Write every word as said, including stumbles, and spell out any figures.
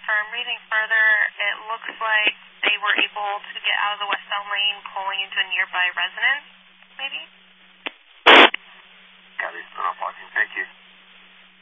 from reading further, it looks like they were able to get out of the westbound lane, pulling into a nearby residence, maybe? Got it. Stop walking. Thank you.